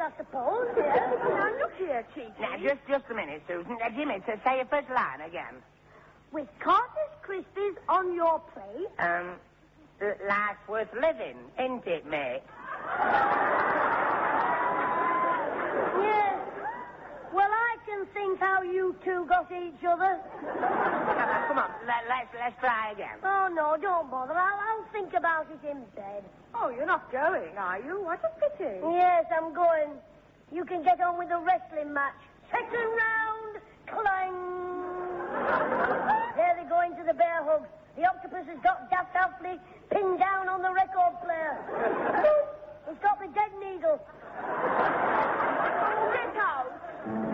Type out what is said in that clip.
I suppose, yes. Now, look here, Cheeky. Now, just a minute, Susan. Jimmy, say your first line again. With Carter's Krispies on your plate. Life's worth living, isn't it, mate? Yes. Well, I can think how you two got each other. Come on, let's try again. Oh, no, don't bother. I'll think about it in bed. Oh, you're not going, are you? What a pity. Yes, I'm going. You can get on with the wrestling match. Second round, clang. There they go into the bear hug. The octopus has got Daft Alfley pinned down on the record player. He's got the dead needle. Get out.